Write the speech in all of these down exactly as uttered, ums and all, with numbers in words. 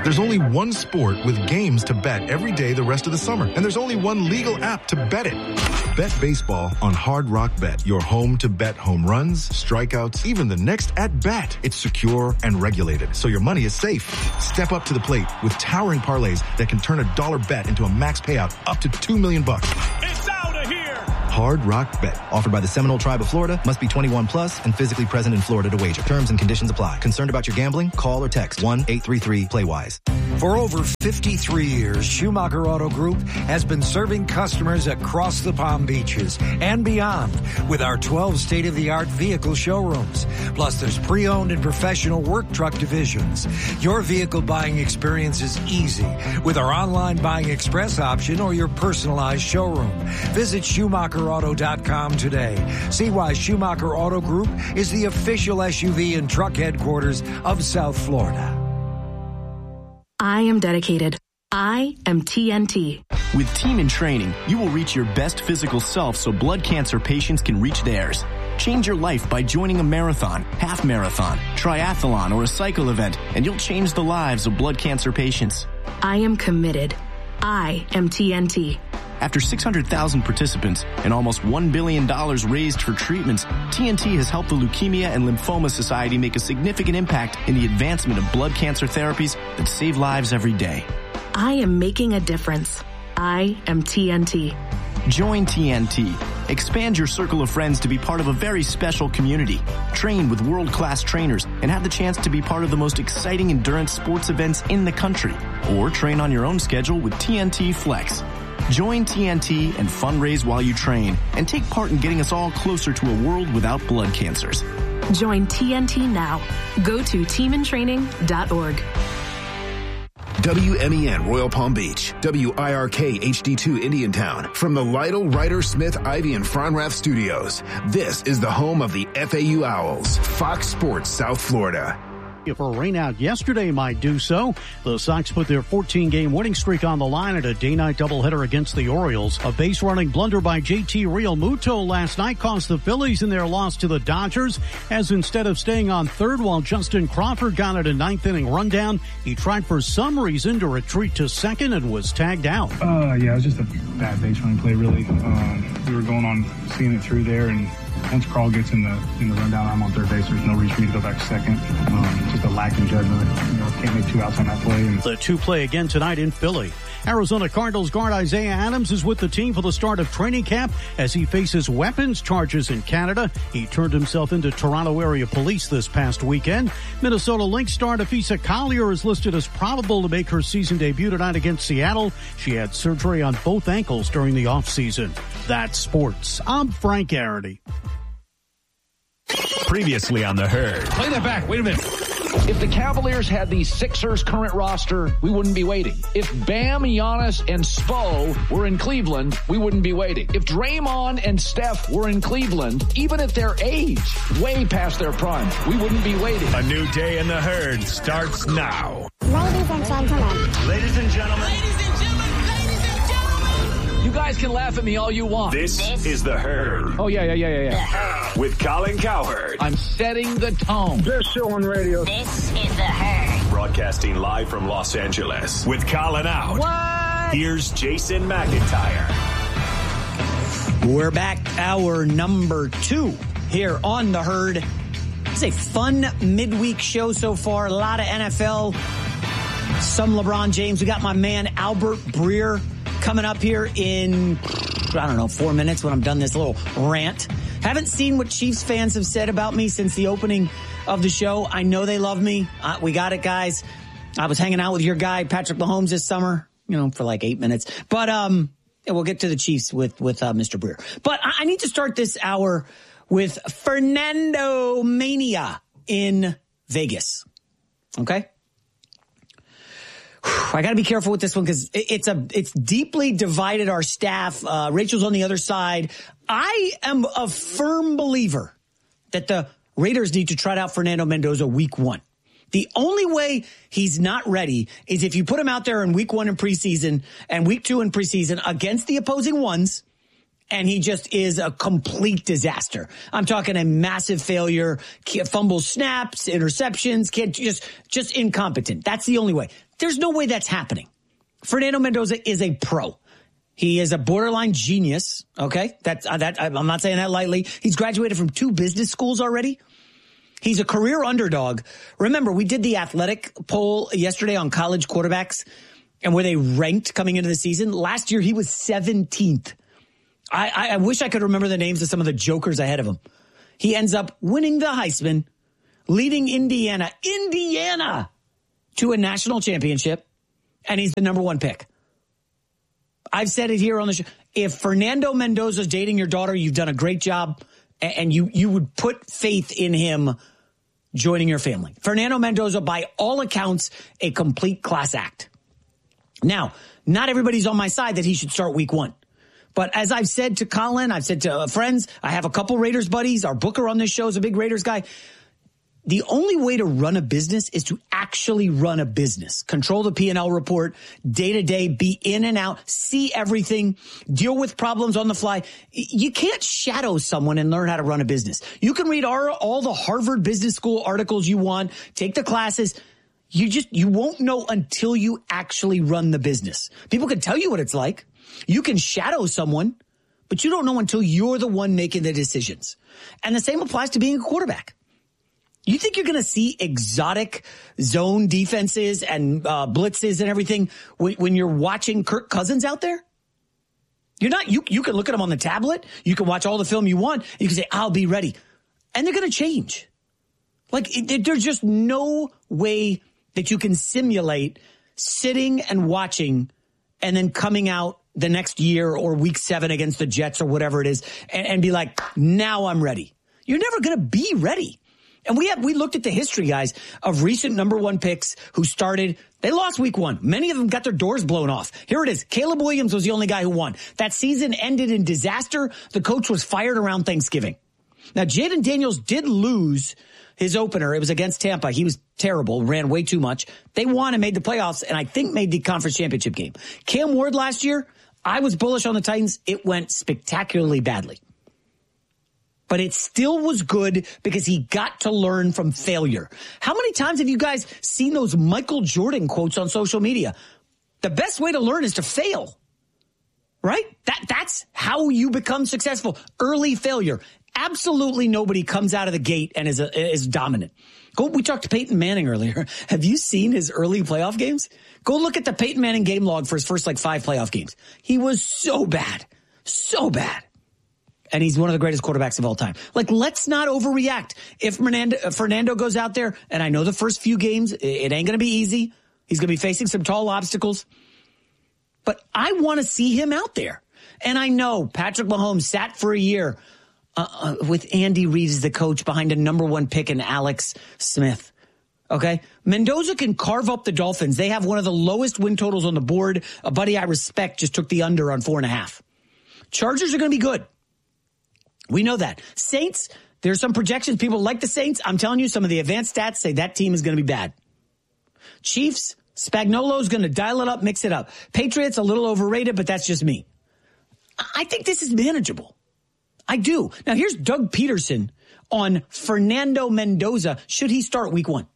There's only one sport with games to bet every day the rest of the summer, and there's only one legal app to bet it. Bet baseball on Hard Rock Bet, your home to bet home runs, strikeouts, even the next at-bat. It's secure and regulated, so your money is safe. Step up to the plate with towering parlays that can turn a dollar bet into a max payout up to two million bucks. It's out of here! Hard Rock Bet. Offered by the Seminole Tribe of Florida. Must be twenty-one plus and physically present in Florida to wager. Terms and conditions apply. Concerned about your gambling? Call or text one eight three three play wise. For over fifty-three years, Schumacher Auto Group has been serving customers across the Palm Beaches and beyond with our twelve state-of-the-art vehicle showrooms. Plus, there's pre-owned and professional work truck divisions. Your vehicle buying experience is easy with our online buying express option or your personalized showroom. Visit Schumacher Auto dot com today. See why Schumacher Auto Group is the official S U V and truck headquarters of South Florida. I am dedicated. I am T N T. With Team in Training, you will reach your best physical self so blood cancer patients can reach theirs. Change your life by joining a marathon, half marathon, triathlon, or a cycle event, and you'll change the lives of blood cancer patients. I am committed. I am T N T. After six hundred thousand participants and almost one billion dollars raised for treatments, T N T has helped the Leukemia and Lymphoma Society make a significant impact in the advancement of blood cancer therapies that save lives every day. I am making a difference. I am T N T. Join T N T. Expand your circle of friends to be part of a very special community. Train with world-class trainers and have the chance to be part of the most exciting endurance sports events in the country. Or train on your own schedule with T N T Flex. Join T N T and fundraise while you train and take part in getting us all closer to a world without blood cancers. Join T N T now. Go to team in training dot org. W M E N Royal Palm Beach, W I R K H D two Indiantown. From the Lytle, Ryder, Smith, Ivy, and Fronrath studios, this is the home of the F A U Owls, Fox Sports South Florida. If a rainout yesterday might do so, the Sox put their fourteen-game winning streak on the line at a day-night doubleheader against the Orioles. A base-running blunder by J T Realmuto last night cost the Phillies in their loss to the Dodgers, as instead of staying on third while Justin Crawford got at a ninth-inning rundown, he tried for some reason to retreat to second and was tagged out. Uh, yeah, it was just a bad base-running play, really. Um, we were going on, seeing it through there, and once Carl gets in the in the rundown, I'm on third base. There's no reason for me to go back to second. Um, just a lack in judgment. You know, can't make two outs on that play. And the two play again tonight in Philly. Arizona Cardinals guard Isaiah Adams is with the team for the start of training camp as he faces weapons charges in Canada. He turned himself into Toronto area police this past weekend. Minnesota Lynx star Tafisa Collier is listed as probable to make her season debut tonight against Seattle. She had surgery on both ankles during the offseason. That's sports. I'm Frank Garrity. Previously on The Herd. Play that back. Wait a minute. If the Cavaliers had the Sixers current roster, we wouldn't be waiting. If Bam, Giannis, and Spo were in Cleveland, we wouldn't be waiting. If Draymond and Steph were in Cleveland, even at their age, way past their prime, we wouldn't be waiting. A new day in The Herd starts now. Ladies and gentlemen. Ladies and gentlemen. Ladies and gentlemen. Ladies and gentlemen. You guys can laugh at me all you want. This, this is The Herd. Oh, yeah, yeah, yeah, yeah, yeah. With Colin Cowherd. I'm setting the tone. Best show on radio. This is The Herd. Broadcasting live from Los Angeles. With Colin out. What? Here's Jason McIntyre. We're back, hour number two here on The Herd. It's a fun midweek show so far. A lot of N F L, some LeBron James. We got my man Albert Breer coming up here in, I don't know, four minutes when I'm done this little rant. Haven't seen what Chiefs fans have said about me since the opening of the show. I know they love me. Uh, we got it, guys. I was hanging out with your guy, Patrick Mahomes, this summer, you know, for like eight minutes. But um, yeah, we'll get to the Chiefs with, with uh, Mister Breer. But I, I need to start this hour with Fernando Mania in Vegas. Okay? I got to be careful with this one because it's a it's deeply divided our staff. Uh, Rachel's on the other side. I am a firm believer that the Raiders need to try out Fernando Mendoza week one. The only way he's not ready is if you put him out there in week one in preseason and week two in preseason against the opposing ones, and he just is a complete disaster. I'm talking a massive failure, fumble snaps, interceptions, can't just, just incompetent. That's the only way. There's no way that's happening. Fernando Mendoza is a pro. He is a borderline genius, okay? That's, uh, that, I'm not saying that lightly. He's graduated from two business schools already. He's a career underdog. Remember, we did the athletic poll yesterday on college quarterbacks and where they ranked coming into the season. Last year, he was seventeenth. I, I, I wish I could remember the names of some of the jokers ahead of him. He ends up winning the Heisman, leading Indiana, Indiana, to a national championship, and he's the number one pick. I've said it here on the show. If Fernando Mendoza's dating your daughter, you've done a great job, and you, you would put faith in him joining your family. Fernando Mendoza, by all accounts, a complete class act. Now, not everybody's on my side that he should start week one. But as I've said to Colin, I've said to friends, I have a couple Raiders buddies. Our booker on this show is a big Raiders guy. The only way to run a business is to actually run a business. Control the P and L report, day to day, be in and out, see everything, deal with problems on the fly. You can't shadow someone and learn how to run a business. You can read our, all the Harvard Business School articles you want, take the classes. You just, you won't know until you actually run the business. People can tell you what it's like. You can shadow someone, but you don't know until you're the one making the decisions. And the same applies to being a quarterback. You think you're going to see exotic zone defenses and uh, blitzes and everything when, when you're watching Kirk Cousins out there? You're not. You you can look at him on the tablet. You can watch all the film you want. You can say, I'll be ready. And they're going to change. Like, it, there's just no way that you can simulate sitting and watching and then coming out the next year or week seven against the Jets or whatever it is and, and be like, now I'm ready. You're never going to be ready. And we have, we looked at the history, guys, of recent number one picks who started, they lost week one. Many of them got their doors blown off. Here it is. Caleb Williams was the only guy who won. That season ended in disaster. The coach was fired around Thanksgiving. Now, Jaden Daniels did lose his opener. It was against Tampa. He was terrible, ran way too much. They won and made the playoffs and I think made the conference championship game. Cam Ward last year, I was bullish on the Titans. It went spectacularly badly. But it still was good because he got to learn from failure. How many times have you guys seen those Michael Jordan quotes on social media? The best way to learn is to fail, right? That That's how you become successful. Early failure. Absolutely nobody comes out of the gate and is a, is dominant. Go. We talked to Peyton Manning earlier. Have you seen his early playoff games? Go look at the Peyton Manning game log for his first like five playoff games. He was so bad, so bad. And he's one of the greatest quarterbacks of all time. Like, let's not overreact. If Fernando, uh, Fernando goes out there, and I know the first few games, it, it ain't going to be easy. He's going to be facing some tall obstacles. But I want to see him out there. And I know Patrick Mahomes sat for a year uh, uh, with Andy Reid as the coach behind a number one pick in Alex Smith. Okay? Mendoza can carve up the Dolphins. They have one of the lowest win totals on the board. A buddy I respect just took the under on four and a half. Chargers are going to be good. We know that. Saints, there's some projections. People like the Saints. I'm telling you, some of the advanced stats say that team is going to be bad. Chiefs, Spagnuolo's going to dial it up, mix it up. Patriots, a little overrated, but that's just me. I think this is manageable. I do. Now, here's Doug Peterson on Fernando Mendoza. Should he start week one?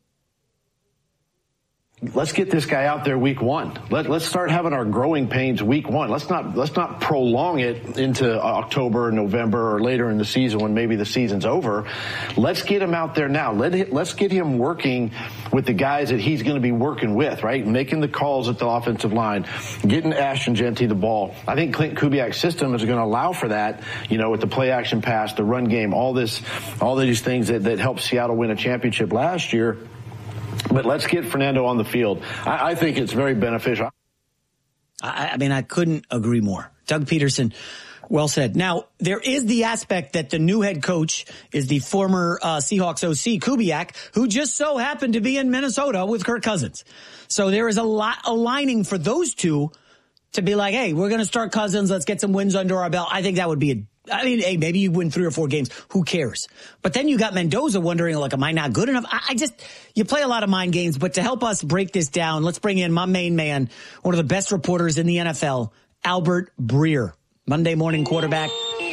Let's get this guy out there week one. Let, let's start having our growing pains week one. Let's not let's not prolong it into October, November, or later in the season when maybe the season's over. Let's get him out there now. Let let's get him working with the guys that he's going to be working with, right? Making the calls at the offensive line, getting Ashton Jeanty the ball. I think Clint Kubiak's system is going to allow for that, you know, with the play action pass, the run game, all this, all these things that, that helped Seattle win a championship last year. But let's get Fernando on the field. I, I think it's very beneficial. I, I mean, I couldn't agree more. Doug Peterson, well said. Now, there is the aspect that the new head coach is the former uh, Seahawks O C, Kubiak, who just so happened to be in Minnesota with Kirk Cousins. So there is a lot aligning for those two to be like, hey, we're going to start Cousins. Let's get some wins under our belt. I think that would be a I mean, hey, maybe you win three or four games. Who cares? But then you got Mendoza wondering, like, am I not good enough? I, I just, you play a lot of mind games. But to help us break this down, let's bring in my main man, one of the best reporters in the N F L, Albert Breer, Monday morning quarterback.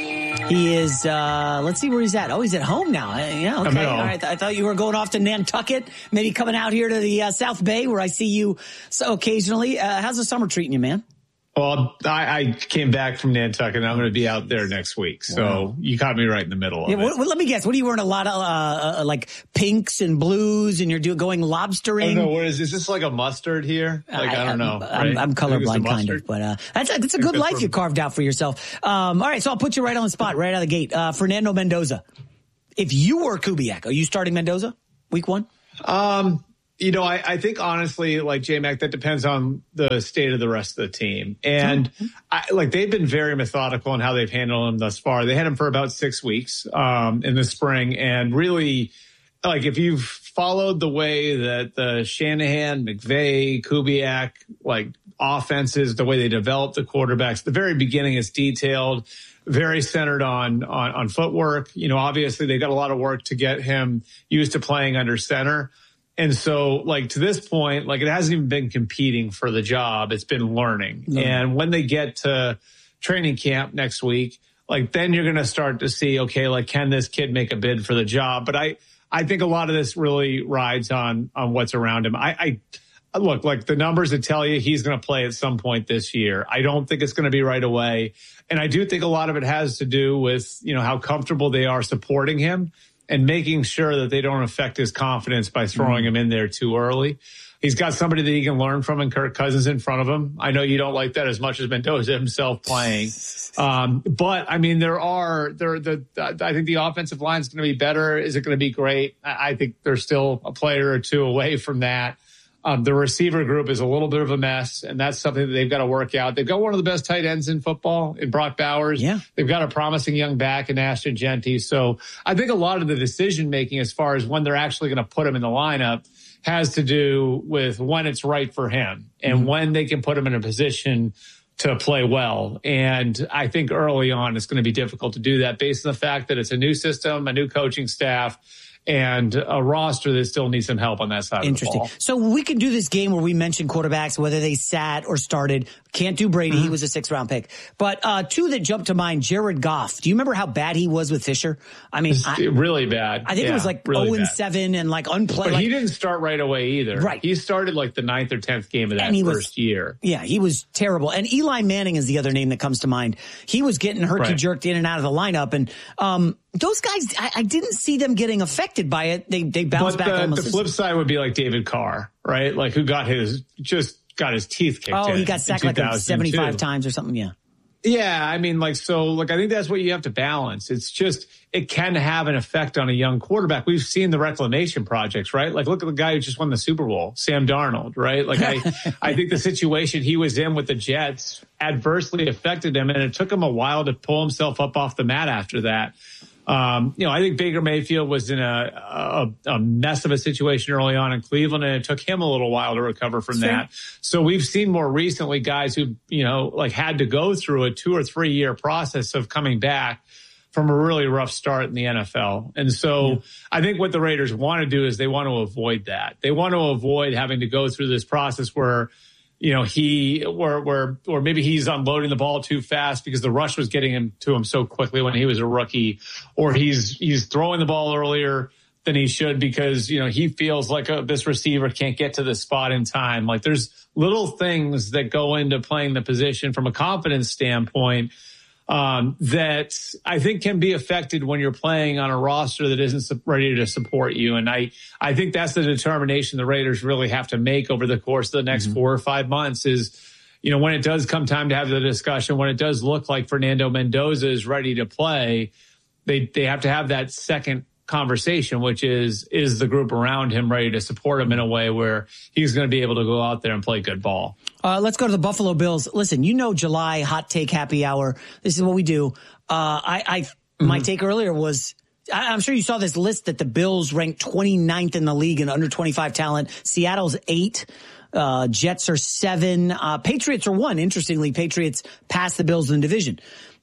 He is, uh, let's see where he's at. Oh, he's at home now. Uh, yeah, okay. All right. I thought you were going off to Nantucket, maybe coming out here to the uh, South Bay where I see you so occasionally. Uh, how's the summer treating you, man? Well, I, I came back from Nantucket, and I'm going to be out there next week. So wow. You caught me right in the middle of yeah, it. Well, let me guess. What are you wearing? A lot of uh, uh, like pinks and blues, and you're doing going lobstering. I don't know. What is, is this like a mustard here? Like I, I don't know. I'm, right? I'm colorblind, kind of, but uh, that's that's a good life from... you carved out for yourself. Um, all right, so I'll put you right on the spot, right out of the gate. Uh, Fernando Mendoza. If you were Kubiak, are you starting Mendoza week one? Um. You know, I, I think honestly, like J-Mac, that depends on the state of the rest of the team. And mm-hmm. I, like they've been very methodical in how they've handled him thus far. They had him for about six weeks um, in the spring. And really, like if you've followed the way that the Shanahan, McVay, Kubiak, like offenses, the way they develop the quarterbacks, the very beginning is detailed, very centered on, on, on footwork. You know, obviously they got a lot of work to get him used to playing under center. And so, like, to this point, like, it hasn't even been competing for the job. It's been learning. Mm-hmm. And when they get to training camp next week, like, then you're going to start to see, okay, like, can this kid make a bid for the job? But I, I think a lot of this really rides on, on what's around him. I, I look, like, the numbers that tell you he's going to play at some point this year. I don't think it's going to be right away. And I do think a lot of it has to do with, you know, how comfortable they are supporting him and making sure that they don't affect his confidence by throwing mm. him in there too early. He's got somebody that he can learn from in Kirk Cousins in front of him. I know you don't like that as much as Mendoza himself playing. Um, but, I mean, there are, there, the, I think the offensive line is going to be better. Is it going to be great? I think they're still a player or two away from that. Um, the receiver group is a little bit of a mess, and that's something that they've got to work out. They've got one of the best tight ends in football in Brock Bowers. Yeah. They've got a promising young back in Ashton Genty. So I think a lot of the decision-making as far as when they're actually going to put him in the lineup has to do with when it's right for him and mm-hmm. when they can put him in a position to play well. And I think early on it's going to be difficult to do that based on the fact that it's a new system, a new coaching staff, and a roster that still needs some help on that side of the ball. Interesting. So we can do this game where we mention quarterbacks, whether they sat or started. Can't do Brady. Mm-hmm. He was a sixth round pick. But uh, two that jumped to mind, Jared Goff. Do you remember how bad he was with Fisher? I mean, I, really bad. I think yeah, it was like really oh and seven and like unplayed. But like, he didn't start right away either. Right. He started like the ninth or tenth game of that first was, year. Yeah, he was terrible. And Eli Manning is the other name that comes to mind. He was getting herky-jerked right. in and out of the lineup. And um, those guys, I, I didn't see them getting affected by it. They they bounced but back the, almost. The flip side would be like David Carr, right? Like who got his just got his teeth kicked oh, in. Oh, he got sacked like seventy-five times or something. Yeah. Yeah, I mean, like, so, like, I think that's what you have to balance. It's just, it can have an effect on a young quarterback. We've seen the reclamation projects, right? Like, look at the guy who just won the Super Bowl, Sam Darnold, right? Like, I, I think the situation he was in with the Jets adversely affected him, and it took him a while to pull himself up off the mat after that. Um, you know, I think Baker Mayfield was in a, a, a mess of a situation early on in Cleveland, and it took him a little while to recover from sure. that. So we've seen more recently guys who, you know, like had to go through a two or three year process of coming back from a really rough start in the N F L. And so yeah. I think what the Raiders want to do is they want to avoid that. They want to avoid having to go through this process where, you know, he, or, or, or maybe he's unloading the ball too fast because the rush was getting him to him so quickly when he was a rookie, or he's, he's throwing the ball earlier than he should because, you know, he feels like a, this receiver can't get to this spot in time. Like there's little things that go into playing the position from a confidence standpoint Um, that I think can be affected when you're playing on a roster that isn't ready to support you. And I, I think that's the determination the Raiders really have to make over the course of the next mm-hmm. four or five months is, you know, when it does come time to have the discussion, when it does look like Fernando Mendoza is ready to play, they, they have to have that second conversation, which is, is the group around him ready to support him in a way where he's going to be able to go out there and play good ball. Uh, let's go to the Buffalo Bills. Listen, you know, July hot take happy hour. This is what we do. Uh, I, I, mm-hmm. my take earlier was, I, I'm sure you saw this list that the Bills ranked twenty-ninth in the league in under twenty-five talent. Seattle's eight. Uh, Jets are seven. Uh, Patriots are one. Interestingly, Patriots passed the Bills in the division.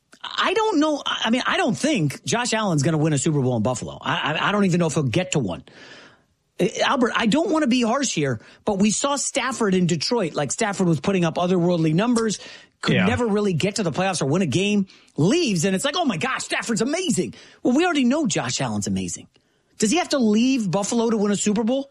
I don't know. I mean, I don't think Josh Allen's going to win a Super Bowl in Buffalo. I, I, I don't even know if he'll get to one. Albert, I don't want to be harsh here, but we saw Stafford in Detroit. Like Stafford was putting up otherworldly numbers, could yeah. never really get to the playoffs or win a game, leaves, and it's like, oh my gosh, Stafford's amazing. Well, we already know Josh Allen's amazing. Does he have to leave Buffalo to win a Super Bowl?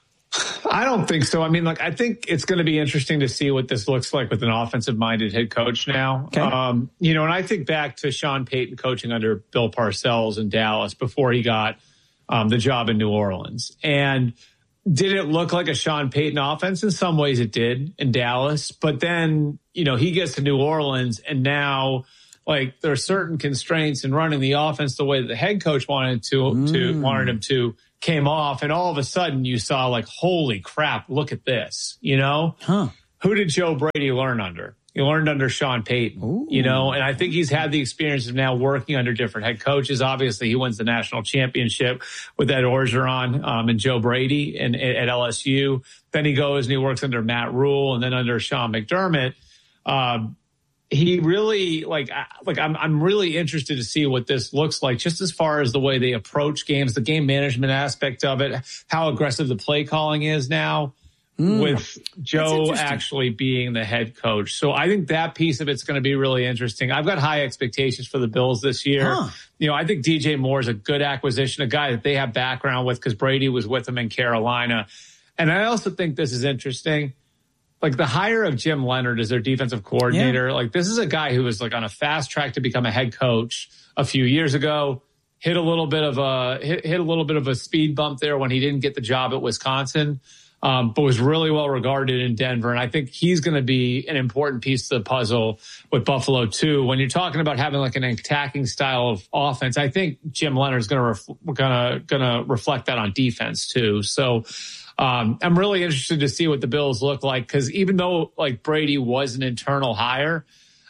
I don't think so. I mean, like, I think it's going to be interesting to see what this looks like with an offensive-minded head coach now. Okay. Um, you know, and I think back to Sean Payton coaching under Bill Parcells in Dallas before he got um, the job in New Orleans. And did it look like a Sean Payton offense? In some ways it did in Dallas. But then, you know, he gets to New Orleans, and now, like, there are certain constraints in running the offense the way that the head coach wanted to, mm. to wanted him to, came off, and all of a sudden you saw, like, holy crap, look at this, you know? Huh. Who did Joe Brady learn under? He learned under Sean Payton, Ooh. you know? And I think he's had the experience of now working under different head coaches. Obviously, he wins the national championship with Ed Orgeron um, and Joe Brady in, at L S U. Then he goes and he works under Matt Rule and then under Sean McDermott. Um, He really, like, like I'm I'm really interested to see what this looks like, just as far as the way they approach games, the game management aspect of it, how aggressive the play calling is now mm. with Joe actually being the head coach. So I think that piece of it's going to be really interesting. I've got high expectations for the Bills this year. Huh. You know, I think D J Moore is a good acquisition, a guy that they have background with because Brady was with him in Carolina. And I also think this is interesting. Like, the hire of Jim Leonard as their defensive coordinator, yeah. like, this is a guy who was, like, on a fast track to become a head coach a few years ago, hit a little bit of a hit, hit a little bit of a speed bump there when he didn't get the job at Wisconsin, um, but was really well regarded in Denver. And I think he's going to be an important piece of the puzzle with Buffalo too. When you're talking about having, like, an attacking style of offense, I think Jim Leonard's going to ref- gonna gonna reflect that on defense too. So. Um, I'm really interested to see what the Bills look like, because even though, like, Brady was an internal hire,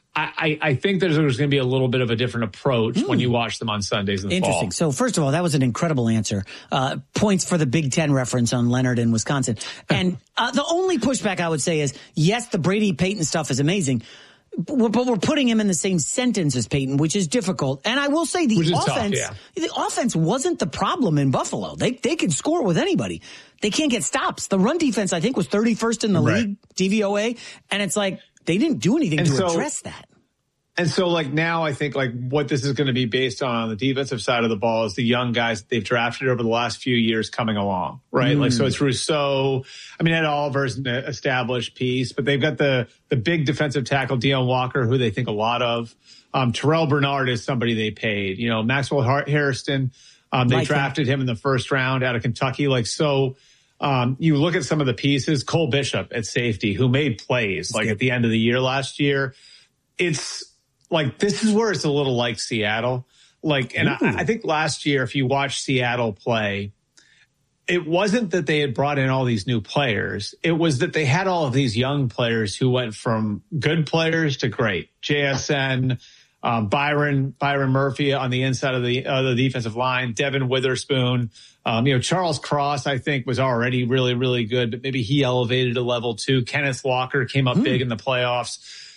I, I, I think there's, there's going to be a little bit of a different approach mm. when you watch them on Sundays in the Interesting. fall. So first of all, that was an incredible answer. Uh, points for the Big Ten reference on Leonard in Wisconsin. And uh, the only pushback I would say is, yes, the Brady Payton stuff is amazing, but we're, but we're putting him in the same sentence as Payton, which is difficult. And I will say the offense, tough, yeah. the offense wasn't the problem in Buffalo. They they could score with anybody. They can't get stops. The run defense, I think, was thirty-first in the right. league, D V O A. And it's like, they didn't do anything and to so, address that. And so, like, now I think, like, what this is going to be based on on the defensive side of the ball is the young guys that they've drafted over the last few years coming along, right? Mm. Like, so it's Rousseau. I mean, Ed Oliver's an established piece, but they've got the the big defensive tackle, Deion Walker, who they think a lot of. Um, Terrell Bernard is somebody they paid. You know, Maxwell Hairston, um, they like drafted him. him in the first round out of Kentucky. Like, so um, you look at some of the pieces, Cole Bishop at safety, who made plays, like, at the end of the year last year. It's, like, this is where it's a little like Seattle. Like, and I, I think last year, if you watch Seattle play, it wasn't that they had brought in all these new players. It was that they had all of these young players who went from good players to great. J S N, um, Byron, Byron Murphy on the inside of the, uh, the defensive line, Devin Witherspoon. Um, you know, Charles Cross, I think, was already really, really good, but maybe he elevated a level too. Kenneth Walker came up mm. big in the playoffs.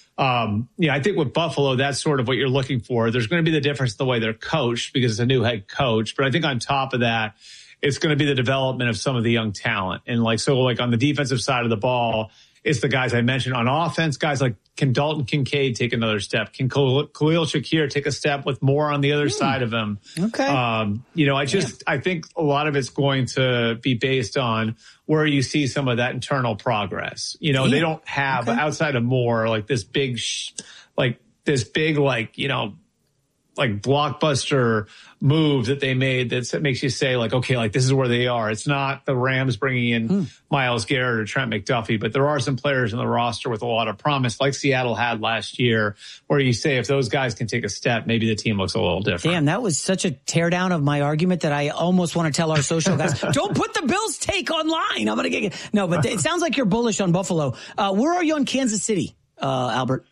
Um, yeah, I think with Buffalo, that's sort of what you're looking for. There's going to be the difference in the way they're coached because it's a new head coach. But I think on top of that, it's going to be the development of some of the young talent. And like, so like on the defensive side of the ball, it's the guys I mentioned. On offense, guys like, can Dalton Kincaid take another step? Can Khalil Shakir take a step with more on the other mm. side of him? Okay. Um, you know, I just, yeah. I think a lot of it's going to be based on where you see some of that internal progress. You know, yeah. they don't have okay. outside of Moore, like this big, sh- like this big, like, you know, like blockbuster move that they made that makes you say like, okay, like this is where they are. It's not the Rams bringing in mm. Myles Garrett or Trent McDuffie, but there are some players in the roster with a lot of promise like Seattle had last year where you say if those guys can take a step, maybe the team looks a little different. Damn, that was such a teardown of my argument that I almost want to tell our social guys, don't put the Bills take online. I'm going to get it. No, but it sounds like you're bullish on Buffalo. Uh, where are you on Kansas City, uh, Albert?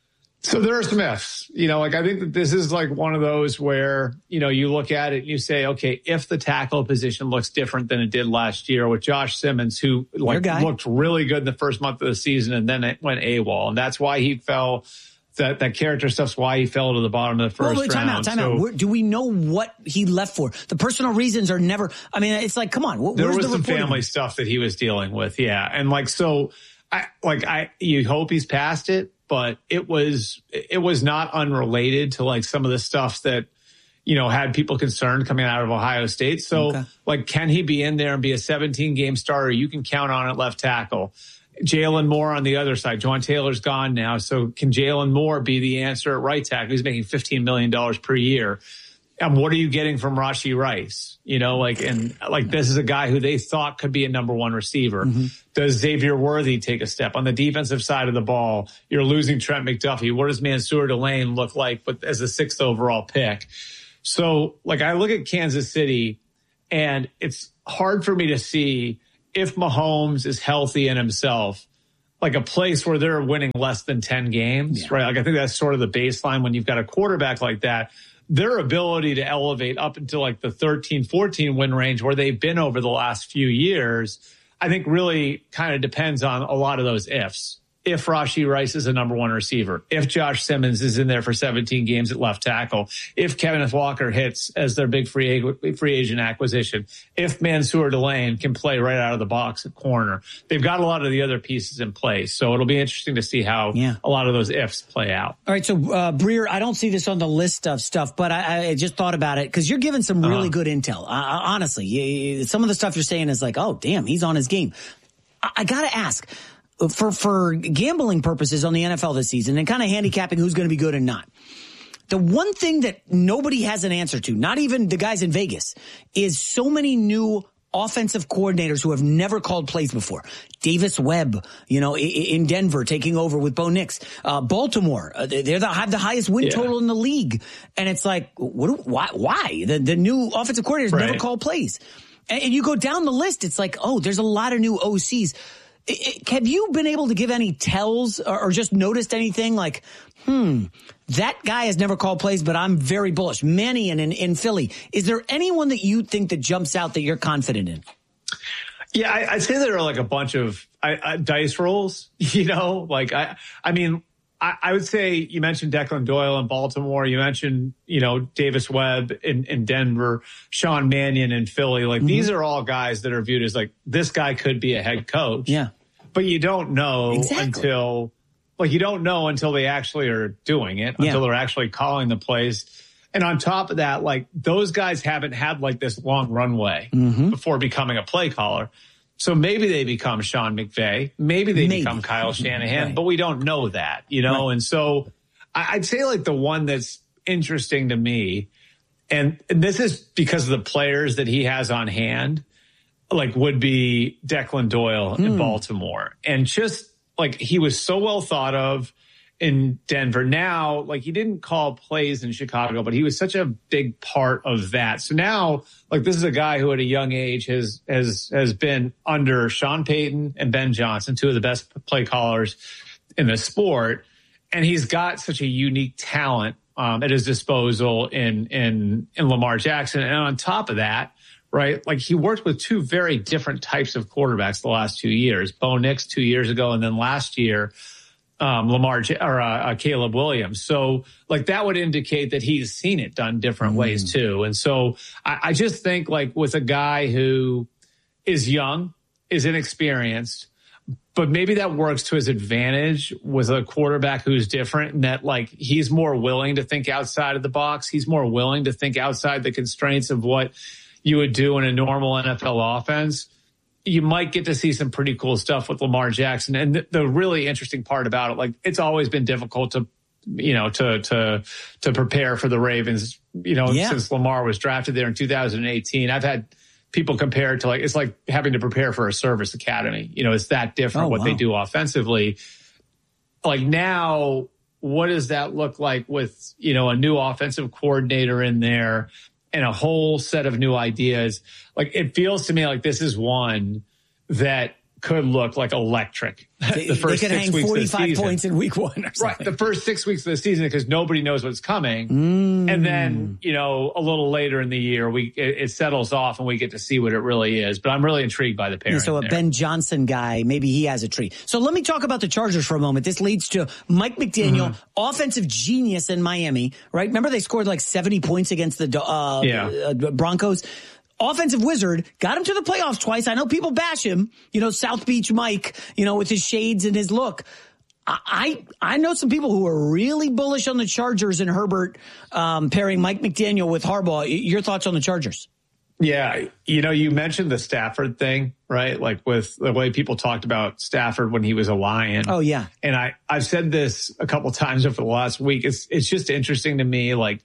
So there are some ifs, you know, like I think that this is like one of those where, you know, you look at it and you say, okay, if the tackle position looks different than it did last year with Josh Simmons, who like looked really good in the first month of the season and then it went AWOL. And that's why he fell, that, that character stuff's why he fell to the bottom of the first well, wait, time round. Out, time so, out. Do we know what he left for? The personal reasons are never, I mean, it's like, come on. Where's there was the some reporting? family stuff that he was dealing with. Yeah. And like, so I, like I, you hope he's past it. but it was it was not unrelated to like some of the stuff that, you know, had people concerned coming out of Ohio State. So, okay. like, can he be in there and be a seventeen-game starter? You can count on at left tackle. Jalen Moore on the other side. Juwan Taylor's gone now. So can Jalen Moore be the answer at right tackle? He's making fifteen million dollars per year. And what are you getting from Rashee Rice? You know, like, and like, this is a guy who they thought could be a number one receiver. Mm-hmm. Does Xavier Worthy take a step on the defensive side of the ball? You're losing Trent McDuffie. What does Mansour Delane look like but as a sixth overall pick? So, like, I look at Kansas City, and it's hard for me to see if Mahomes is healthy in himself, like a place where they're winning less than ten games, yeah. right? Like, I think that's sort of the baseline when you've got a quarterback like that. Their ability to elevate up into like the thirteen, fourteen win range where they've been over the last few years, I think really kind of depends on a lot of those ifs. If Rashee Rice is a number one receiver, if Josh Simmons is in there for seventeen games at left tackle, if Kenneth Walker hits as their big free free agent acquisition, if Mansour Delane can play right out of the box at corner, they've got a lot of the other pieces in place. So it'll be interesting to see how yeah. a lot of those ifs play out. All right, so uh, Breer, I don't see this on the list of stuff, but I, I just thought about it because you're giving some really uh-huh. good intel. Uh, honestly, you, some of the stuff you're saying is like, oh, damn, he's on his game. I, I got to ask. For for gambling purposes on the N F L this season and kind of handicapping who's going to be good and not. The one thing that nobody has an answer to, not even the guys in Vegas, is so many new offensive coordinators who have never called plays before. Davis Webb, you know, in Denver taking over with Bo Nix. Uh, Baltimore, uh, they're the, have the highest win yeah. total in the league. And it's like, what? Why? Why? The, the new offensive coordinators right. never call plays. And, and you go down the list, it's like, oh, there's a lot of new O Cs. Have you been able to give any tells or just noticed anything like, hmm, that guy has never called plays, but I'm very bullish. Mannion in, in Philly. Is there anyone that you think that jumps out that you're confident in? Yeah, I, I'd say there are like a bunch of I, I, dice rolls, you know, like I, I mean, I, I would say you mentioned Declan Doyle in Baltimore. You mentioned, you know, Davis Webb in, in Denver, Sean Mannion in Philly. Like mm-hmm. these are all guys that are viewed as like, this guy could be a head coach. Yeah. But you don't know exactly. until, like, you don't know until they actually are doing it, yeah. until they're actually calling the plays. And on top of that, like, those guys haven't had like this long runway mm-hmm. before becoming a play caller. So maybe they become Sean McVay. Maybe they maybe. become Kyle Shanahan, right. but we don't know that, you know? Right. And so I'd say like the one that's interesting to me, and, and this is because of the players that he has on hand, like would be Declan Doyle mm. in Baltimore. And just like he was so well thought of in Denver. Now, like he didn't call plays in Chicago, but he was such a big part of that. So now, like this is a guy who at a young age has has has been under Sean Payton and Ben Johnson, two of the best play callers in the sport, and he's got such a unique talent um, at his disposal in in in Lamar Jackson. And on top of that, right, like he worked with two very different types of quarterbacks the last two years. Bo Nix two years ago, and then last year. Um, Lamar or uh, uh, Caleb Williams. So like that would indicate that he's seen it done different mm. ways too. And so I, I just think like with a guy who is young, is inexperienced, but maybe that works to his advantage with a quarterback who's different and that like he's more willing to think outside of the box. He's more willing to think outside the constraints of what you would do in a normal N F L offense. You might get to see some pretty cool stuff with Lamar Jackson. And the, the really interesting part about it, like it's always been difficult to, you know, to, to, to prepare for the Ravens, you know, yeah. since Lamar was drafted there in two thousand eighteen. I've had people compare it to like, it's like having to prepare for a service academy. You know, it's that different oh, what wow. they do offensively. Like now, what does that look like with, you know, a new offensive coordinator in there? And a whole set of new ideas. Like it feels to me like this is one that could look like electric. They, the first they could six hang weeks forty-five of the season. points in week one or something. Right. The first six weeks of the season because nobody knows what's coming. Mm. And then, you know, a little later in the year, we it, it settles off and we get to see what it really is. But I'm really intrigued by the pairing. Yeah, so a there. Ben Johnson guy, maybe he has a treat. So let me talk about the Chargers for a moment. This leads to Mike McDaniel, mm-hmm. offensive genius in Miami, right? Remember they scored like seventy points against the uh, yeah. uh, Broncos? Offensive wizard, got him to the playoffs twice. I know people bash him, you know, South Beach Mike, you know, with his shades and his look. I I know some people who are really bullish on the Chargers and Herbert um, pairing Mike McDaniel with Harbaugh. Your thoughts on the Chargers? Yeah, you know, you mentioned the Stafford thing, right? Like with the way people talked about Stafford when he was a Lion. Oh, yeah. And I, I've said this a couple times over the last week. It's it's just interesting to me, like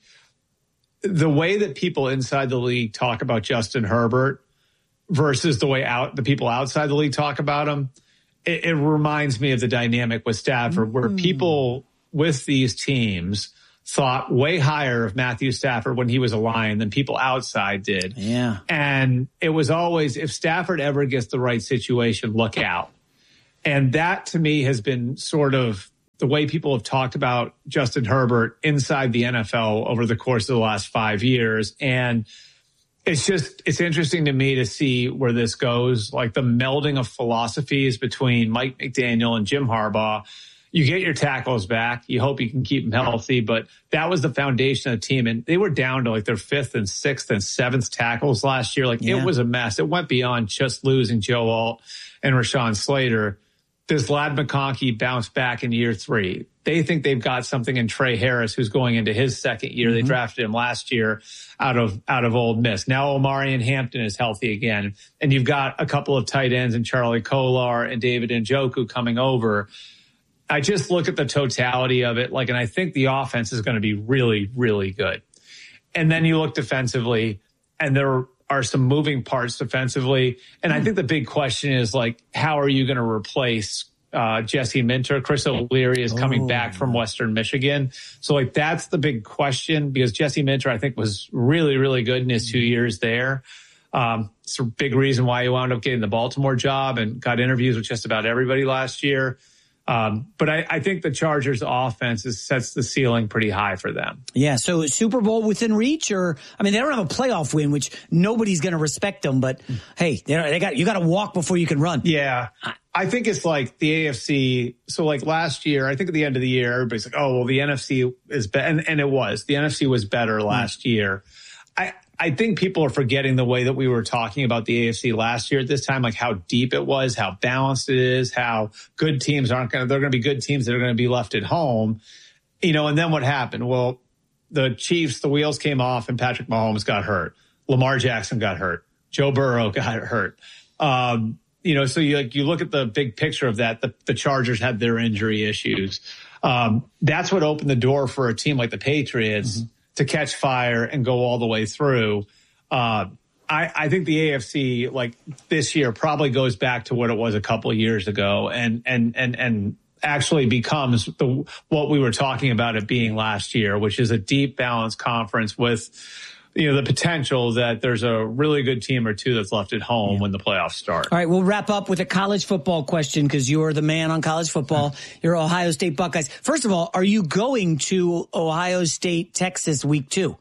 the way that people inside the league talk about Justin Herbert versus the way out the people outside the league talk about him. It, it reminds me of the dynamic with Stafford, mm-hmm. where people with these teams thought way higher of Matthew Stafford when he was a Lion than people outside did. Yeah. And it was always, if Stafford ever gets the right situation, look out. And that to me has been sort of the way people have talked about Justin Herbert inside the N F L over the course of the last five years. And it's just, it's interesting to me to see where this goes, like the melding of philosophies between Mike McDaniel and Jim Harbaugh. You get your tackles back. You hope you can keep them healthy, but that was the foundation of the team. And they were down to like their fifth and sixth and seventh tackles last year. Like yeah. It was a mess. It went beyond just losing Joe Alt and Rashawn Slater. Does Ladd McConkey bounce back in year three? They think they've got something in Trey Harris, who's going into his second year. Mm-hmm. They drafted him last year out of out of Ole Miss. Now Omarion Hampton is healthy again. And you've got a couple of tight ends in Charlie Kolar and David Njoku coming over. I just look at the totality of it, like, and I think the offense is going to be really, really good. And then you look defensively, and there are some moving parts defensively. And I think the big question is, like, how are you going to replace uh, Jesse Minter? Chris O'Leary is coming oh. back from Western Michigan. So, like, that's the big question, because Jesse Minter, I think, was really, really good in his two years there. Um, it's a big reason why he wound up getting the Baltimore job and got interviews with just about everybody last year. Um, but I, I think the Chargers offense is, sets the ceiling pretty high for them. Yeah. So Super Bowl within reach, or, I mean, they don't have a playoff win, which nobody's going to respect them, but hey, they got, you got to walk before you can run. Yeah. I think it's like the A F C. So like last year, I think at the end of the year, everybody's like, oh, well, the N F C is better. And, and it was, the N F C was better last mm. year. I, I think people are forgetting the way that we were talking about the A F C last year at this time, like how deep it was, how balanced it is, how good teams aren't going to, they're going to be good teams that are going to be left at home, you know, and then what happened? Well, the Chiefs, the wheels came off and Patrick Mahomes got hurt. Lamar Jackson got hurt. Joe Burrow got hurt. Um, you know, so you like, you look at the big picture of that, the, the Chargers had their injury issues. Um, that's what opened the door for a team like the Patriots mm-hmm. to catch fire and go all the way through. Uh, I, I think the A F C, like this year, probably goes back to what it was a couple of years ago, and and and and actually becomes the what we were talking about it being last year, which is a deep, balanced conference with, you know, the potential that there's a really good team or two that's left at home yeah. when the playoffs start. All right, we'll wrap up with a college football question, because you are the man on college football. You're Ohio State Buckeyes. First of all, are you going to Ohio State, Texas week two?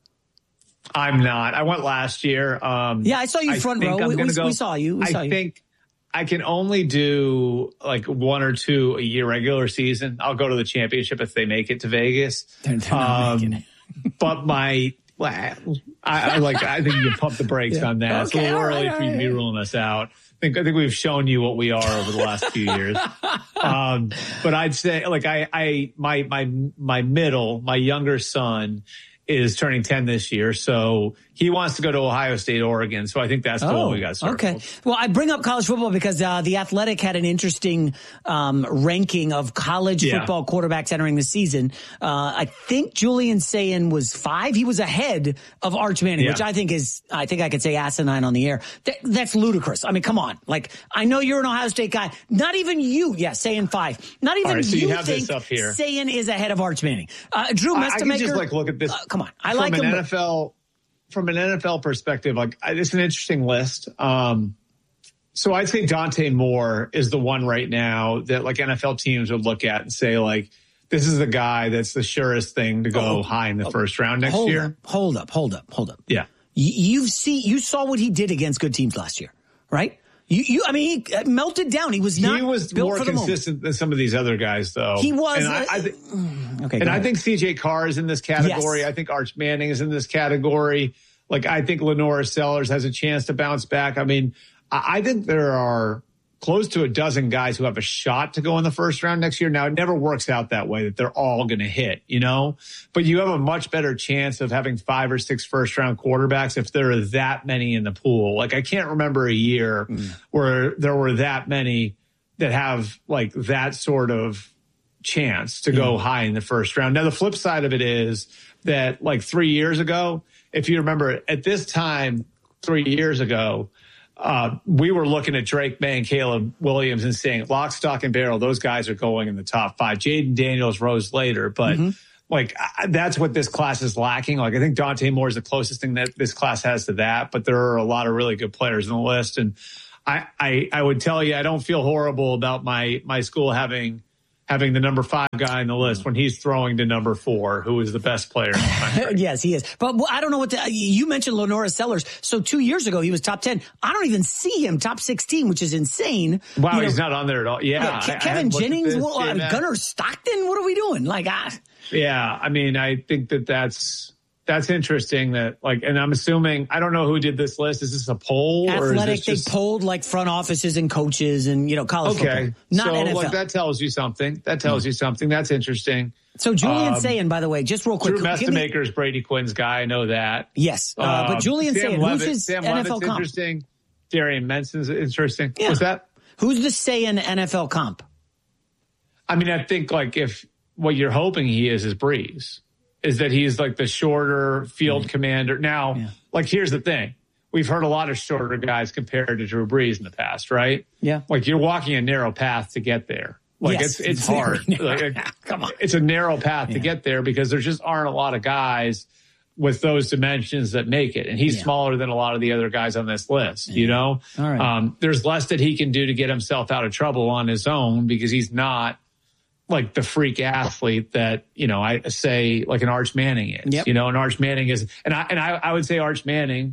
I'm not. I went last year. Um, yeah, I saw you front row. We, we, go, we saw you. We I saw you. think I can only do like one or two a year regular season. I'll go to the championship if they make it to Vegas. They're, they're not um, making it. But my, I, I like. I think you can pump the brakes yeah. on that. Okay, it's a little early right, for you to be ruling us out. I think I think we've shown you what we are over the last few years. Um, but I'd say, like, I, I, my, my, my middle, my younger son is turning ten this year, so he wants to go to Ohio State, Oregon. So I think that's the oh, one we got circled. Okay. Well, I bring up college football because uh, The Athletic had an interesting um, ranking of college yeah. football quarterbacks entering the season. Uh, I think Julian Sayin was five. He was ahead of Arch Manning, yeah. which I think is, I think I could say asinine on the air. Th- that's ludicrous. I mean, come on. Like, I know you're an Ohio State guy. Not even you, yeah, Sayin five. Not even right, so you, you have think this up here. Sayin is ahead of Arch Manning. Uh, Drew Mestemaker. I, I can just like look at this. Uh, come on. I from like an him. N F L. From an N F L perspective, like, it's an interesting list. Um, so I'd say Dante Moore is the one right now that like N F L teams would look at and say, like, this is the guy that's the surest thing to go oh, high in the oh, first round next hold year. Up, hold up, hold up, hold up. Yeah. You, you've see, you saw what he did against good teams last year, right? You, you, I mean, he melted down. He was not. He was built more for the consistent moment. than some of these other guys, though. He was. And uh, I, I th- okay, and I think C J Carr is in this category. Yes. I think Arch Manning is in this category. Like, I think Lenora Sellers has a chance to bounce back. I mean, I, I think there are close to a dozen guys who have a shot to go in the first round next year. Now, it never works out that way that they're all going to hit, you know, but you have a much better chance of having five or six first round quarterbacks if there are that many in the pool. Like, I can't remember a year mm. where there were that many that have like that sort of chance to go mm. high in the first round. Now, the flip side of it is that like three years ago, if you remember at this time, three years ago, Uh, we were looking at Drake May and Caleb Williams and saying lock, stock, and barrel, those guys are going in the top five. Jaden Daniels rose later, but mm-hmm. like I, that's what this class is lacking. Like, I think Dante Moore is the closest thing that this class has to that, but there are a lot of really good players on the list. And I, I, I would tell you, I don't feel horrible about my, my school having having the number five guy on the list when he's throwing to number four, who is the best player in the country. Yes, he is. But I don't know what the, you mentioned Lenora Sellers. So two years ago, he was top ten. I don't even see him top sixteen, which is insane. Wow, you he's know, not on there at all. Yeah. yeah Ke- Kevin Jennings, well, uh, Gunnar Stockton. What are we doing? Like, ah. Yeah, I mean, I think that that's, That's interesting that like, and I'm assuming, I don't know who did this list. Is this a poll? Athletic, or is this just... they polled like front offices and coaches and, you know, college okay. football. Not so, N F L. Like, that tells you something. That tells mm. you something. That's interesting. So Julian um, Sayin, by the way, just real quick. Drew Mestamaker's Brady Quinn's guy. I know that. Yes. Uh, uh, but Julian Sam Sayin, Levitt, who's his Sam N F L Levitt's comp? Interesting. Darian Menson's interesting. Yeah. What's that? Who's the Sayin N F L comp? I mean, I think like if what you're hoping he is is Breeze. Is that he's like the shorter field yeah. commander. Now, yeah. like, here's the thing. We've heard a lot of shorter guys compared to Drew Brees in the past, right? Yeah. Like, you're walking a narrow path to get there. Like, yes, it's it's hard. Like, come on. It's a narrow path yeah. to get there because there just aren't a lot of guys with those dimensions that make it. And he's yeah. smaller than a lot of the other guys on this list, yeah. you know? All right. Um, there's less that he can do to get himself out of trouble on his own because he's not like the freak athlete that, you know, I say like an Arch Manning is, yep. you know, and Arch Manning is, and I, and I, I would say Arch Manning,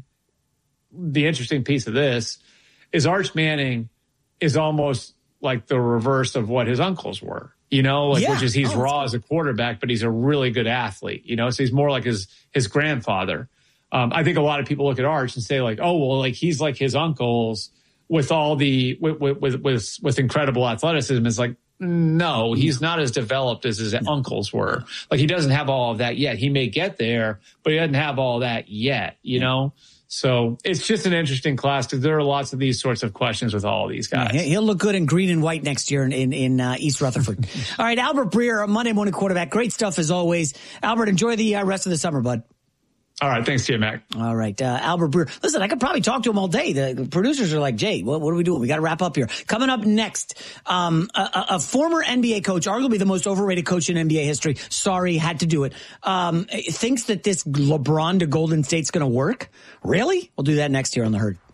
the interesting piece of this is Arch Manning is almost like the reverse of what his uncles were, you know, like, yeah. which is he's oh, raw as a quarterback, but he's a really good athlete, you know, so he's more like his, his grandfather. Um, I think a lot of people look at Arch and say like, oh, well, like he's like his uncles with all the, with, with, with, with incredible athleticism. It's like, no, he's not as developed as his no. uncles were. Like, he doesn't have all of that yet. He may get there, but he doesn't have all that yet, you yeah. know? So it's just an interesting class because there are lots of these sorts of questions with all of these guys. Yeah, he'll look good in green and white next year in, in, in uh, East Rutherford. All right, Albert Breer, Monday Morning Quarterback. Great stuff as always. Albert, enjoy the uh, rest of the summer, bud. All right. Thanks to you, Mac. All right. Uh, Albert Breer. Listen, I could probably talk to him all day. The producers are like, Jay, what, what are we doing? We got to wrap up here. Coming up next, um, a, a former N B A coach, arguably the most overrated coach in N B A history. Sorry, had to do it. Um, thinks that this LeBron to Golden State's going to work. Really? We'll do that next here on The Herd.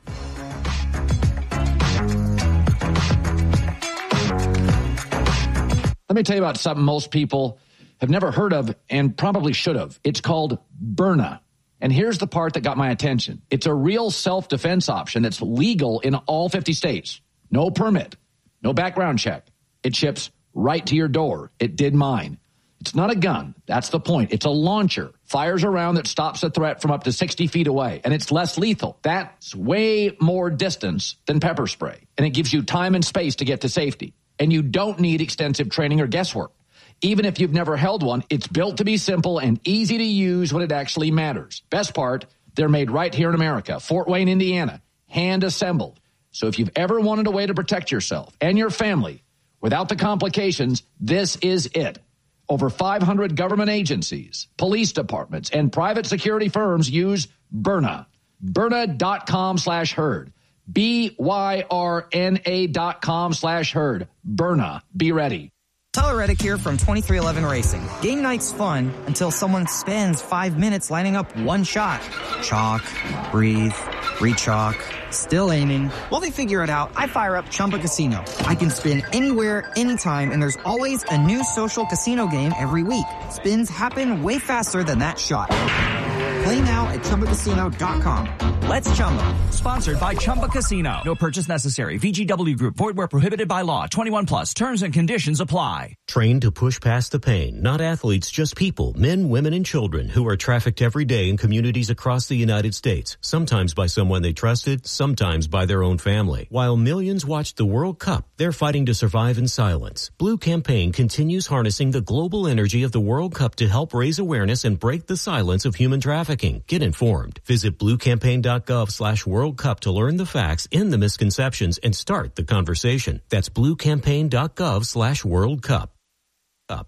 Let me tell you about something most people have never heard of and probably should have. It's called Byrna. And here's the part that got my attention. It's a real self-defense option that's legal in all fifty states. No permit, no background check. It ships right to your door. It did mine. It's not a gun. That's the point. It's a launcher. Fires a round that stops a threat from up to sixty feet away. And it's less lethal. That's way more distance than pepper spray. And it gives you time and space to get to safety. And you don't need extensive training or guesswork. Even if you've never held one, it's built to be simple and easy to use when it actually matters. Best part, they're made right here in America, Fort Wayne, Indiana, hand assembled. So if you've ever wanted a way to protect yourself and your family without the complications, this is it. Over five hundred government agencies, police departments, and private security firms use Byrna. Byrna.com slash herd. B Y R N A dot com slash herd. Byrna. Be ready. Tyler Reddick here from twenty-three eleven Racing. Game night's fun until someone spends five minutes lining up one shot. Chalk, breathe, re-chalk, still aiming. While they figure it out, I fire up Chumba Casino. I can spin anywhere, anytime, and there's always a new social casino game every week. Spins happen way faster than that shot. Play now at Chumba Casino dot com. Let's Chumba. Sponsored by Chumba Casino. No purchase necessary. V G W Group. Void where prohibited by law. twenty-one plus. Terms and conditions apply. Trained to push past the pain. Not athletes, just people. Men, women, and children who are trafficked every day in communities across the United States. Sometimes by someone they trusted, sometimes by their own family. While millions watched the World Cup, they're fighting to survive in silence. Blue Campaign continues harnessing the global energy of the World Cup to help raise awareness and break the silence of human trafficking. Get informed. Visit bluecampaign.gov slash World Cup to learn the facts, end the misconceptions, and start the conversation. That's bluecampaign.gov slash World Cup. Up.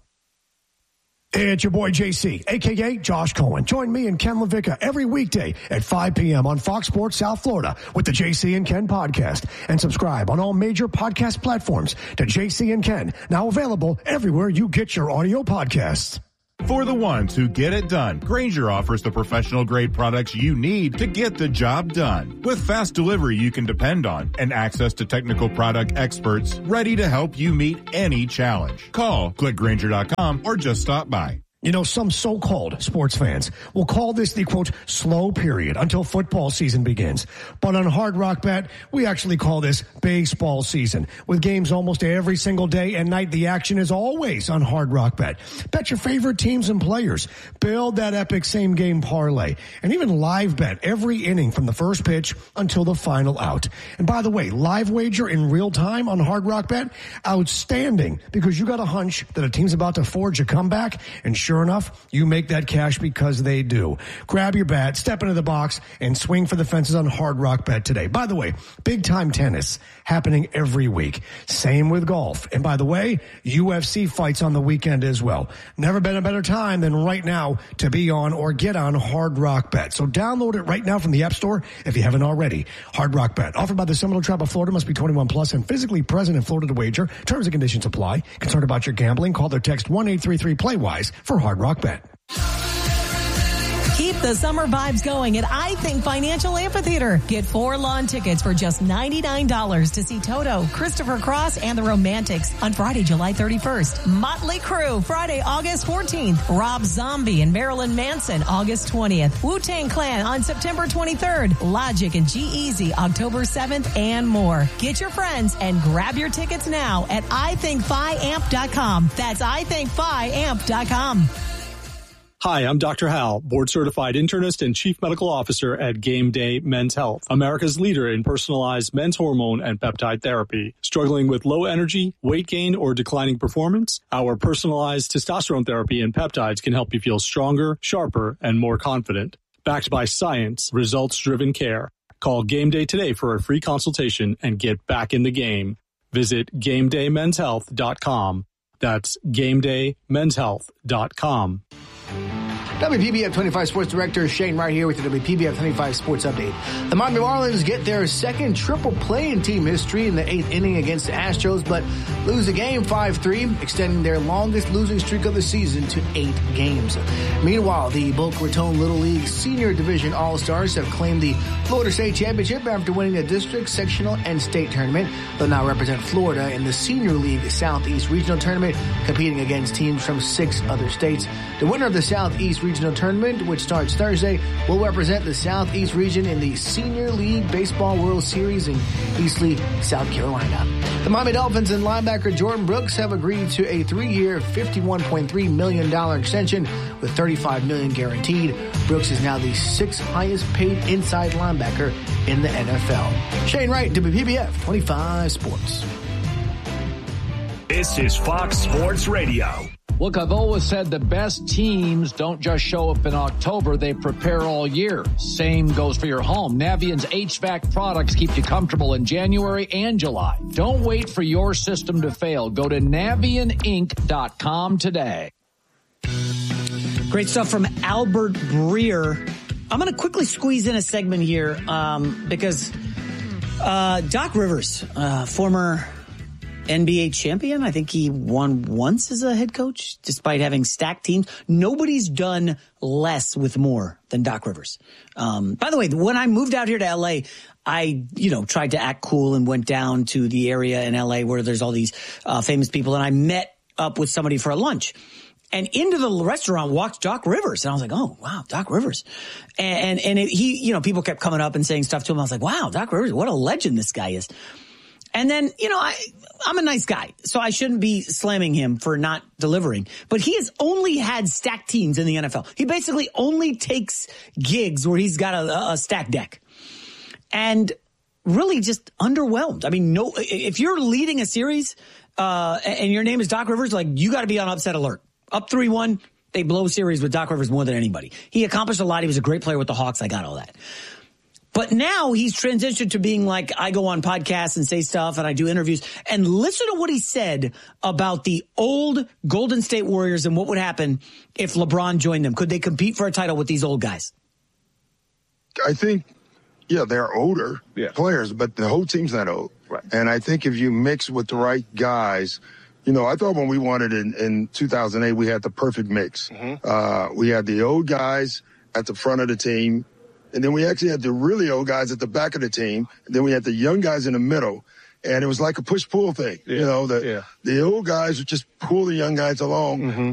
It's your boy J C, a k a. Josh Cohen. Join me and Ken LaVicka every weekday at five p.m. on Fox Sports South Florida with the J C and Ken podcast. And subscribe on all major podcast platforms to J C and Ken, now available everywhere you get your audio podcasts. For the ones who get it done, Grainger offers the professional-grade products you need to get the job done. With fast delivery you can depend on and access to technical product experts ready to help you meet any challenge. Call, click Grainger dot com, or just stop by. You know, some so-called sports fans will call this the, quote, slow period until football season begins. But on Hard Rock Bet, we actually call this baseball season. With games almost every single day and night, the action is always on Hard Rock Bet. Bet your favorite teams and players. Build that epic same-game parlay. And even live bet every inning from the first pitch until the final out. And by the way, live wager in real time on Hard Rock Bet, outstanding, because you got a hunch that a team's about to forge a comeback, and sure Sure enough, you make that cash because they do. Grab your bat, step into the box, and swing for the fences on Hard Rock Bet today. By the way, big-time tennis happening every week. Same with golf. And by the way, U F C fights on the weekend as well. Never been a better time than right now to be on or get on Hard Rock Bet. So download it right now from the App Store if you haven't already. Hard Rock Bet, offered by the Seminole Tribe of Florida, must be twenty-one plus and physically present in Florida to wager. Terms and conditions apply. Concerned about your gambling? Call or text one eight three three play wise for Hard Rock Bet. Keep the summer vibes going at I Think Financial Amphitheater. Get four lawn tickets for just ninety-nine dollars to see Toto, Christopher Cross, and the Romantics on Friday, July thirty-first. Motley Crue, Friday, August fourteenth. Rob Zombie and Marilyn Manson, August twentieth. Wu-Tang Clan on September twenty-third. Logic and G-Eazy, October seventh, and more. Get your friends and grab your tickets now at i think fi amp dot com. That's i think fi amp dot com. Hi, I'm Doctor Hal, board-certified internist and chief medical officer at Game Day Men's Health, America's leader in personalized men's hormone and peptide therapy. Struggling with low energy, weight gain, or declining performance? Our personalized testosterone therapy and peptides can help you feel stronger, sharper, and more confident. Backed by science, results-driven care. Call Game Day today for a free consultation and get back in the game. Visit game day men's health dot com. That's game day men's health dot com. W P B F twenty-five Sports Director Shane Wright here with the W P B F twenty-five Sports Update. The Miami Marlins get their second triple play in team history in the eighth inning against the Astros, but lose the game five three, extending their longest losing streak of the season to eight games. Meanwhile, the Boca Raton Little League Senior Division All-Stars have claimed the Florida State Championship after winning the district, sectional, and state tournament. They'll now represent Florida in the Senior League Southeast Regional Tournament, competing against teams from six other states. The winner of the Southeast Regional Tournament, which starts Thursday, will represent the Southeast region in the Senior League Baseball World Series in Eastleigh, South Carolina. The Miami Dolphins and linebacker Jordan Brooks have agreed to a three-year, fifty-one point three million dollars extension with thirty-five million dollars guaranteed. Brooks is now the sixth highest paid inside linebacker in the N F L. Shane Wright, W P B F twenty-five Sports. This is Fox Sports Radio. Look, I've always said the best teams don't just show up in October, they prepare all year. Same goes for your home. Navient's H V A C products keep you comfortable in January and July. Don't wait for your system to fail. Go to navient inc dot com today. Great stuff from Albert Breer. I'm going to quickly squeeze in a segment here um, because uh, Doc Rivers, uh, former N B A champion. I think he won once as a head coach, despite having stacked teams. Nobody's done less with more than Doc Rivers. Um, by the way, when I moved out here to L A, I, you know, tried to act cool and went down to the area in L A where there's all these uh, famous people, and I met up with somebody for a lunch. And into the restaurant walked Doc Rivers. And I was like, oh, wow, Doc Rivers. And, and, and it, he, you know, people kept coming up and saying stuff to him. I was like, wow, Doc Rivers, what a legend this guy is. And then, you know, I, I'm a nice guy, so I shouldn't be slamming him for not delivering. But he has only had stacked teams in the N F L. He basically only takes gigs where he's got a, a stacked deck. And really just underwhelmed. I mean, no, if you're leading a series uh, and your name is Doc Rivers, like, you got to be on upset alert. Up three one, they blow series with Doc Rivers more than anybody. He accomplished a lot. He was a great player with the Hawks. I got all that. But now he's transitioned to being like, I go on podcasts and say stuff and I do interviews. And listen to what he said about the old Golden State Warriors and what would happen if LeBron joined them. Could they compete for a title with these old guys? I think, yeah, they're older yeah. players, but the whole team's not old. Right. And I think if you mix with the right guys, you know, I thought when we won it in, in two thousand eight, we had the perfect mix. Mm-hmm. Uh, we had the old guys at the front of the team. And then we actually had the really old guys at the back of the team. And then we had the young guys in the middle. And it was like a push-pull thing. Yeah. You know, the, yeah. the old guys would just pull the young guys along. Mm-hmm.